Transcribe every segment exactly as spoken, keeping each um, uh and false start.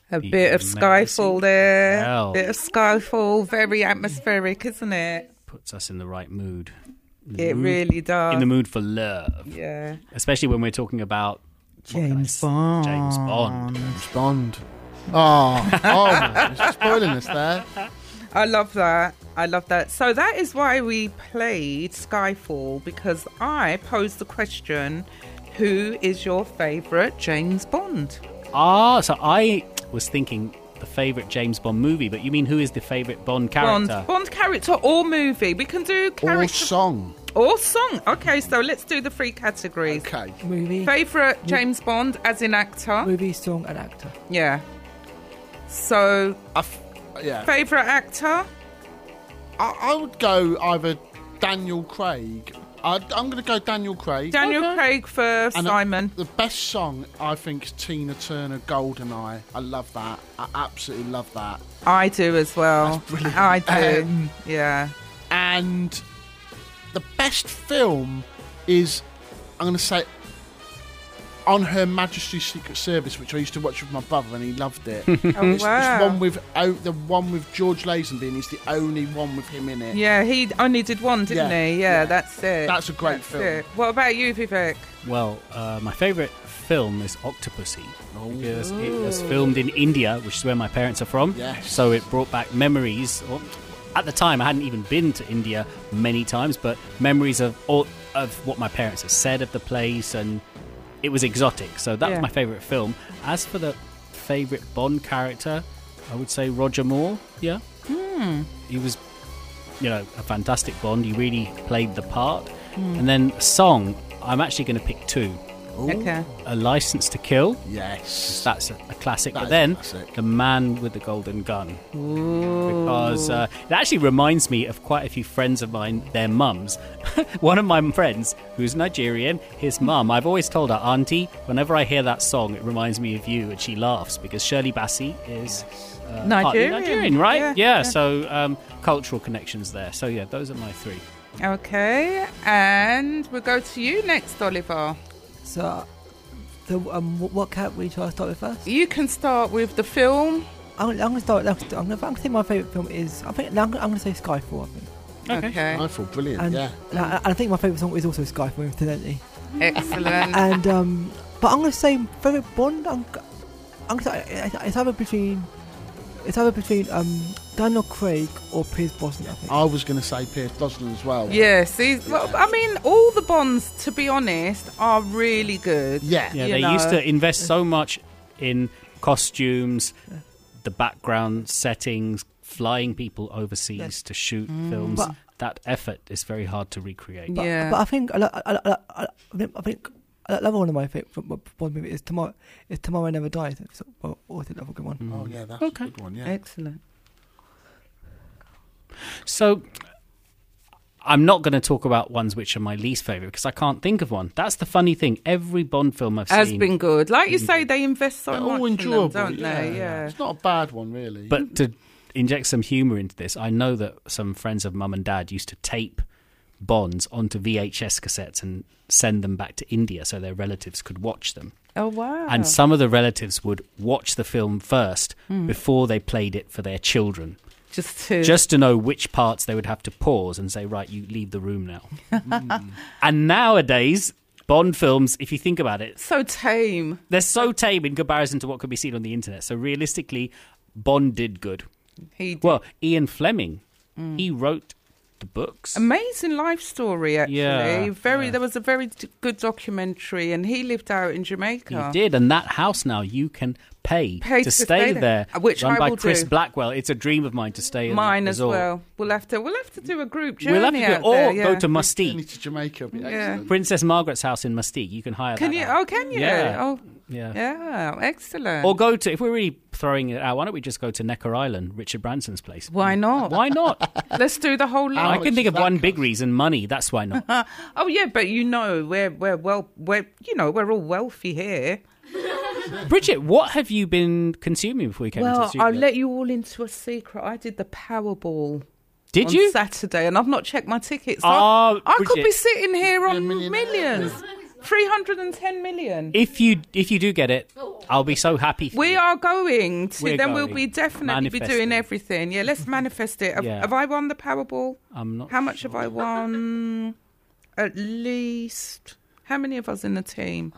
A The bit of Amazing Skyfall there. Hell. Bit of Skyfall. Very atmospheric, isn't it? Puts us in the right mood. The It mood- really does. In the mood for love. Yeah. Especially when we're talking about James Bond. James Bond. James Bond. Oh, oh man, it's spoiling us there. I love that. I love that. So that is why we played Skyfall, because I posed the question, who is your favourite James Bond? Ah, so I was thinking the favourite James Bond movie, but you mean who is the favourite Bond character? Bond, Bond character or movie? We can do character Or song. or song. Okay, so let's do the three categories. Okay. Movie, Favourite James Bond as in actor? movie, song, and actor. Yeah. So, I f- yeah. favourite actor? I, I would go either Daniel Craig. I, I'm going to go Daniel Craig. Daniel Okay. Craig for And, uh, Simon. The best song, I think, is Tina Turner, Goldeneye. I love that. I absolutely love that. I do as well. That's brilliant. I do. Um, yeah. And the best film is, I'm going to say, On Her Majesty's Secret Service, which I used to watch with my brother, and he loved it. Oh, It's, wow. it's one with oh, the one with George Lazenby, and he's the only one with him in it. Yeah, he only did one, didn't Yeah, he? Yeah, yeah. that's it. That's a great That's film. it. What about you, Vivek? Well, uh, my favourite film is Octopussy, because it was filmed in India, which is where my parents are from. Yes. So it brought back memories. Or, at the time, I hadn't even been to India many times, but memories of all, of what my parents had said of the place, and it was exotic. So that Yeah. was my favourite film. As for the favourite Bond character, I would say Roger Moore. Yeah, Hmm. he was, you know, a fantastic Bond. He really played the part. Hmm. And then song, I'm actually going to pick two. Okay. A License to Kill. Yes. That's a, a classic. That but is a then classic. The Man with the Golden Gun. Ooh. Because uh, it actually reminds me of quite a few friends of mine, their mums. One of my friends, who's Nigerian, his mum, I've always told her, Auntie, whenever I hear that song, it reminds me of you. And she laughs because Shirley Bassey is uh, partly Nigerian. Nigerian, right? Yeah, Yeah, yeah. so um, cultural connections there. So yeah, those are my three. Okay, and we'll go to you next, Oliver. So, the, um, what, what category shall I start with first? You can start with the film. I'm, I'm going to start. I'm going to think my favourite film is. I think I'm, I'm going to say Skyfall. I think. Okay, I feel brilliant, And, yeah. and I, and I think my favourite song is also Skyfall, incidentally. excellent. And um, but I'm going to say favourite Bond. I'm, I'm gonna say it's either between. It's either between um, Daniel Craig or Pierce Brosnan. I think. I was going to say Pierce Brosnan as well. Yes, he's, well, I mean, all the Bonds, to be honest, are really good. Yeah. Yeah, You they know. used to invest so much in costumes, the background settings, flying people overseas Yes. to shoot Mm. films. But- that effort is very hard to recreate. But, Yeah. but I think I, I, I, I, I think- I think another one of my favourite Bond movies is Tomorrow. Is Tomorrow Never Dies. So, or, or is it another good one? Mm. Oh, yeah, that's Okay. a good one, yeah. Excellent. So I'm not going to talk about ones which are my least favourite because I can't think of one. That's the funny thing. Every Bond film I've Has seen been good. Like you say, they invest so They're much all in enjoyable, them, don't yeah. they? Yeah. It's not a bad one, really. But to inject some humour into this, I know that some friends of mum and dad used to tape Bonds onto V H S cassettes and send them back to India so their relatives could watch them. Oh, wow. And some of the relatives would watch the film first before they played it for their children, Just to... just to know which parts they would have to pause and say, right, you leave the room now. And nowadays, Bond films, if you think about it, So tame. they're so tame in comparison to what could be seen on the internet. So realistically, Bond did good. He did. Well, Ian Fleming, he wrote the books. Amazing life story, actually. Yeah, very. yeah. There was a very d- good documentary, and he lived out in Jamaica. He did, and that house now you can pay, Pay to to stay, stay there, there, which run I by will Chris do. Blackwell. It's a dream of mine to stay in Mine that as resort. well. We'll have to. We'll have to do a group journey We'll have to do it, out or there, yeah. go to Journey Mustique. to Jamaica would be Yeah. excellent. Princess Margaret's house in Mustique. You can hire Can that you? out. Oh, can you? Yeah. Oh, Yeah. yeah. Excellent. Or go to, if we're really throwing it out, why don't we just go to Necker Island, Richard Branson's place? Why not? Why not? Let's do the whole How I lot. much can think of does that one cost? big reason: money. That's why not. Oh yeah, but you know we're we're well we're you know we're all wealthy here. Bridget, what have you been consuming before you came into the Well, studio? I'll let you all into a secret. I did the Powerball. Did on you? Saturday, and I've not checked my tickets. Oh, I, I could Bridget. be sitting here on millionaire. millions, three hundred and ten million. If you if you do get it, I'll be so happy. For We you. are going to. We're then we'll going. be definitely be Manifesting. doing everything. Yeah, let's manifest it. Have, Yeah. have I won the Powerball? I'm not. How much sure. have I won? At least. How many of us in the team?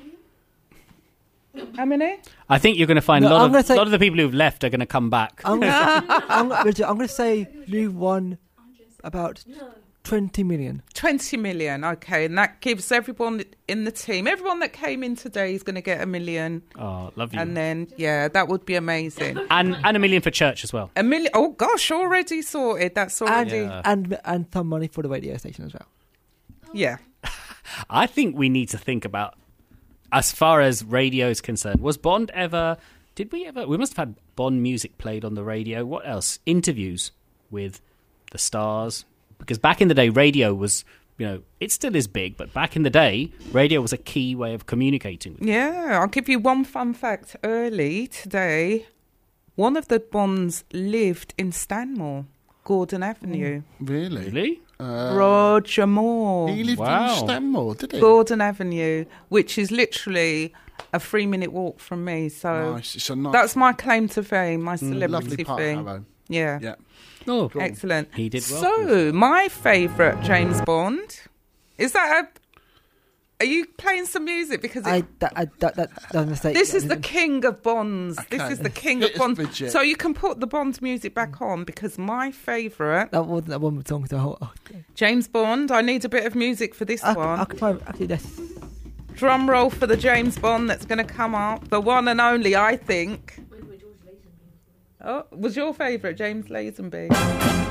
How many? I think you're going to find No, a lot I'm of gonna say- lot of the people who've left are going to come back. I'm gonna, I'm, gonna- Richard, I'm gonna say you won about twenty million. twenty million. Okay, and that gives everyone in the team, everyone that came in today is going to get a million. Oh, love you. And then, yeah, that would be amazing. and and a million for church as well. A million. Oh, gosh, already sorted. That's And, already. Yeah. and and some money for the radio station as well. Yeah. I think we need to think about, as far as radio is concerned, was Bond ever... Did we ever... We must have had Bond music played on the radio. What else? Interviews with the stars. Because back in the day, radio was... You know, it still is big, but back in the day, radio was a key way of communicating. With Yeah, I'll give you one fun fact. Early today, one of the Bonds lived in Stanmore, Gordon Avenue. Really? Really? Uh, Roger Moore. he lived Wow. in Stanmore, did he? Gordon Avenue, which is literally a three minute walk from me. So Nice. It's a nice, that's my claim to fame, my lovely celebrity part of thing. Harrow. Yeah. Yeah. Oh, Excellent. He did well. So, my favourite James Bond, is that a... Are you playing some music? Because it, I that I, that that that was a mistake. this I is the didn't- king of Bonds. This Okay. is the king of It's Bonds. legit. So you can put the Bond music back on because my favourite That wasn't that one song. So hold- oh, James Bond. I need a bit of music for this I, one. I could try actually this. Drum roll for the James Bond that's going to come up. The one and only, I think. Oh, was your favourite James Lazenby?